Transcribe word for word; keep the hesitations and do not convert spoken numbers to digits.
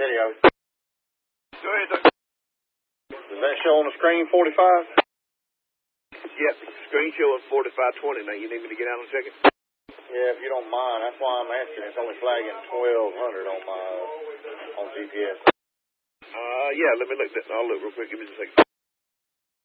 Video. Go ahead, Doug. Does that show on the screen forty-five? Yep, screen showing forty-five twenty. Now, you need me to get out in a second? Yeah, if you don't mind. That's why I'm asking. It's only flagging twelve hundred on my on G P S. Uh, yeah, let me look that. I'll look real quick. Give me just a second.